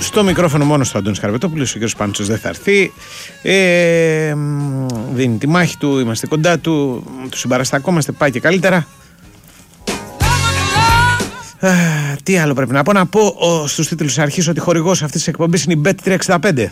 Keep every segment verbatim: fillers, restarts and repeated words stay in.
Στο μικρόφωνο μόνος του Αντώνης Καρπετόπουλος, ο κ. Παντσός δεν θα έρθει. Ε, δίνει τη μάχη του, είμαστε κοντά του, του συμπαραστακόμαστε, πάει και καλύτερα. Α, τι άλλο πρέπει να πω, να πω ο, στους τίτλους αρχής ότι χορηγός αυτής της εκπομπής είναι η μπετ τριακόσια εξήντα πέντε.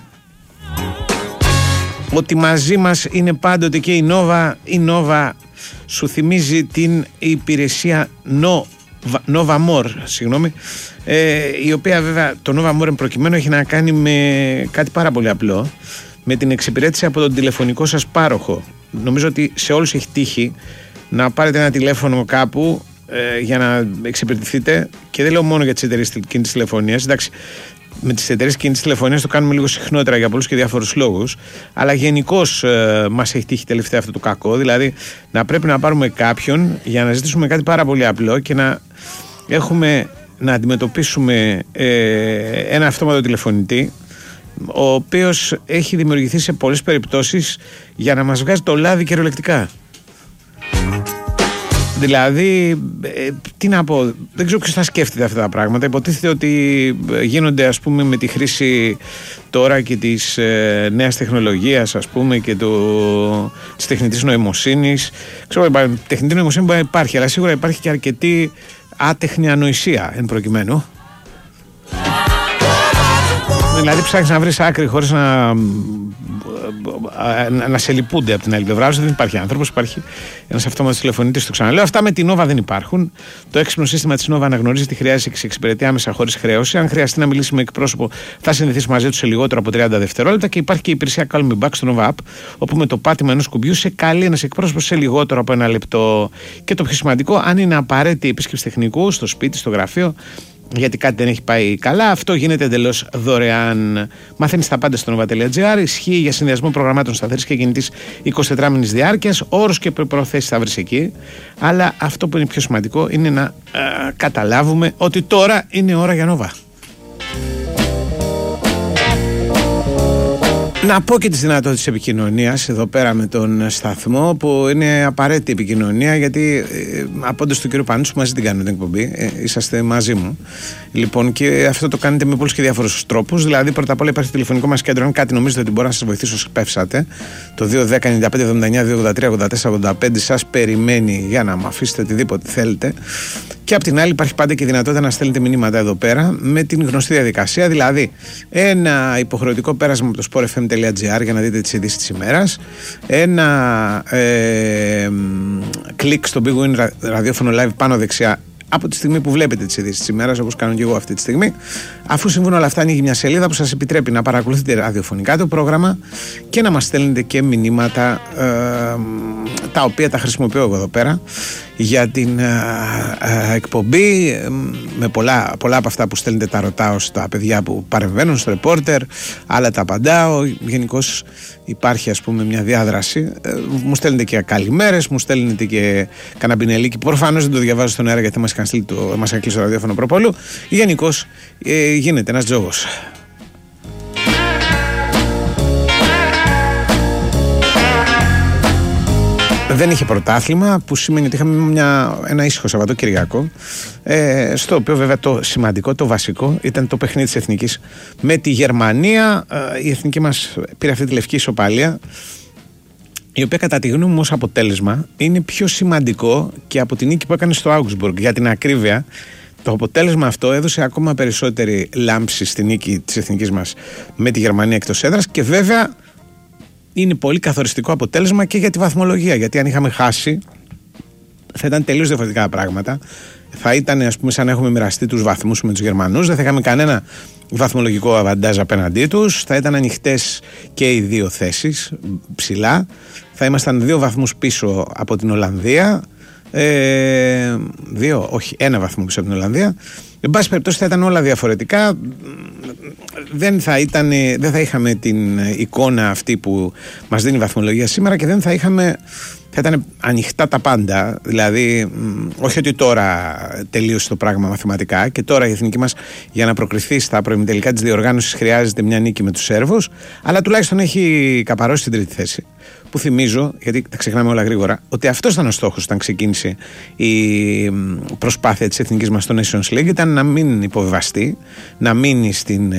Ότι μαζί μας είναι πάντοτε και η Nova. Η Nova σου θυμίζει την υπηρεσία Nova, Nova More, συγγνώμη, ε, η οποία βέβαια το Nova More προκειμένου έχει να κάνει με κάτι πάρα πολύ απλό, με την εξυπηρέτηση από τον τηλεφωνικό σας πάροχο. Νομίζω ότι σε όλους έχει τύχει να πάρετε ένα τηλέφωνο κάπου ε, για να εξυπηρετηθείτε, και δεν λέω μόνο για τις εταιρείες κινητής τηλεφωνίας. Εντάξει, με τις εταιρείες κινητής τηλεφωνίας το κάνουμε λίγο συχνότερα για πολλούς και διάφορους λόγους, αλλά γενικώς ε, μας έχει τύχει τελευταία αυτό το κακό, δηλαδή να πρέπει να πάρουμε κάποιον για να ζητήσουμε κάτι πάρα πολύ απλό και να έχουμε να αντιμετωπίσουμε ε, ένα αυτόματο τηλεφωνητή, ο οποίος έχει δημιουργηθεί σε πολλές περιπτώσεις για να μας βγάζει το λάδι κυριολεκτικά. Δηλαδή, ε, τι να πω, δεν ξέρω ποιος θα σκέφτεται αυτά τα πράγματα. Υποτίθεται ότι γίνονται, ας πούμε, με τη χρήση τώρα και της ε, νέας τεχνολογίας, ας πούμε, και το, της τεχνητής νοημοσύνης. Ξέρω, τεχνητή νοημοσύνη μπορεί να υπάρχει, αλλά σίγουρα υπάρχει και αρκετή άτεχνη ανοησία εν προκειμένου. Δηλαδή ψάχνεις να βρεις άκρη χωρίς να, να, να σε λυπούνται από την άλλη πλευρά. Δεν υπάρχει άνθρωπος, υπάρχει ένας αυτόματος τηλεφωνητής, το ξαναλέω. Αυτά με την Nova δεν υπάρχουν. Το έξυπνο σύστημα της Nova αναγνωρίζει τι χρειάζεσαι και σε εξυπηρετεί άμεσα χωρίς χρέωση. Αν χρειαστεί να μιλήσει με εκπρόσωπο, θα συνδεθείς μαζί του σε λιγότερο από τριάντα δευτερόλεπτα. Και υπάρχει και η υπηρεσία Call Me Back στο Nova App, όπου με το πάτημα ενός κουμπιού σε καλεί ένας εκπρόσωπος σε λιγότερο από ένα λεπτό. Και το πιο σημαντικό, αν είναι απαραίτητη επίσκεψη τεχνικού στο σπίτι, στο γραφείο, γιατί κάτι δεν έχει πάει καλά, αυτό γίνεται εντελώς δωρεάν. Μαθαίνεις τα πάντα στο nova τελεία gr. Ισχύει για συνδυασμό προγραμμάτων σταθερής και κινητής εικοσιτετράμηνης διάρκειας. Όρους και προϋποθέσεις θα βρεις εκεί. Αλλά αυτό που είναι πιο σημαντικό είναι να α, καταλάβουμε ότι τώρα είναι ώρα για Nova. Να πω και τις δυνατότητες επικοινωνίας εδώ πέρα με τον σταθμό, που είναι απαραίτητη επικοινωνία, γιατί ε, απόντως του κ. Πανούτσου μαζί την κάνουμε την εκπομπή, ε, είσαστε μαζί μου. Λοιπόν, και αυτό το κάνετε με πολλούς και διάφορους τρόπους. Δηλαδή, πρώτα απ' όλα υπάρχει το τηλεφωνικό μας κέντρο. Αν κάτι νομίζετε ότι μπορώ να σας βοηθήσω, σπεύσατε. Το δύο ένα μηδέν εννιά πέντε εβδομήντα εννιά δύο ογδόντα τρία ογδόντα τέσσερα ογδόντα πέντε σας περιμένει για να μου αφήσετε οτιδήποτε θέλετε. Και απ' την άλλη υπάρχει πάντα και η δυνατότητα να στέλνετε μηνύματα εδώ πέρα με την γνωστή διαδικασία, δηλαδή ένα υποχρεωτικό πέρασμα από το σπορ εφ εμ τελεία gr για να δείτε τις ειδήσεις της ημέρας, ένα ε, κλικ στο Big Win ραδιόφωνο live πάνω δεξιά από τη στιγμή που βλέπετε τις ειδήσεις της ημέρας, όπως κάνω και εγώ αυτή τη στιγμή. Αφού συμβούν όλα αυτά, ανοίγει μια σελίδα που σας επιτρέπει να παρακολουθείτε ραδιοφωνικά το πρόγραμμα και να μας στέλνετε και μηνύματα, ε, τα οποία τα χρησιμοποιώ εγώ εδώ πέρα για την ε, ε, εκπομπή. Ε, με πολλά, πολλά από αυτά που στέλνετε τα ρωτάω στα παιδιά που παρεμβαίνουν στο ρεπόρτερ, άλλα τα απαντάω. Γενικώς υπάρχει, ας πούμε, μια διάδραση. Ε, μου στέλνετε και καλημέρες, μου στέλνετε και κανένα πινελίκι. Προφανώς δεν το διαβάζω στον αέρα, γιατί μας είχαν στείλει το, μας είχαν κλείσει το ραδιόφωνο προπόλου. Γενικώς ε, γίνεται ένας τζόγος. Δεν είχε πρωτάθλημα, που σημαίνει ότι είχαμε μια, ένα ήσυχο Σαββατοκυριακό, ε, στο οποίο βέβαια το σημαντικό, το βασικό ήταν το παιχνίδι της Εθνικής με τη Γερμανία. Ε, η Εθνική μας πήρε αυτή τη λευκή ισοπαλία, η οποία κατά τη γνώμη μου ως αποτέλεσμα είναι πιο σημαντικό και από την νίκη που έκανε στο Augsburg. Για την ακρίβεια, το αποτέλεσμα αυτό έδωσε ακόμα περισσότερη λάμψη στη νίκη της Εθνικής μας με τη Γερμανία εκτός έδρας, και βέβαια είναι πολύ καθοριστικό αποτέλεσμα και για τη βαθμολογία, γιατί αν είχαμε χάσει θα ήταν τελείως διαφορετικά πράγματα. Θα ήταν, ας πούμε, σαν να έχουμε μοιραστεί τους βαθμούς με τους Γερμανούς, δεν θα είχαμε κανένα βαθμολογικό αβαντάζ απέναντί τους, θα ήταν ανοιχτές και οι δύο θέσεις ψηλά, θα ήμασταν δύο βαθμούς πίσω από την Ολλανδία, ε, δύο, όχι, ένα βαθμό πίσω από την Ολλανδία. Εν πάση περιπτώσει θα ήταν όλα διαφορετικά. Δεν θα, ήταν, δεν θα είχαμε την εικόνα αυτή που μας δίνει η βαθμολογία σήμερα, και δεν θα είχαμε, θα ήταν ανοιχτά τα πάντα. Δηλαδή, όχι ότι τώρα τελείωσε το πράγμα μαθηματικά και τώρα η εθνική μας για να προκριθεί στα προημιτελικά της διοργάνωσης χρειάζεται μια νίκη με τους Σέρβους, αλλά τουλάχιστον έχει καπαρώσει την τρίτη θέση. Που θυμίζω, γιατί τα ξεχνάμε όλα γρήγορα, ότι αυτός ήταν ο στόχος όταν ξεκίνησε η προσπάθεια της εθνικής μας στο Nations League, ήταν να μην υποβιβαστεί, να μείνει στην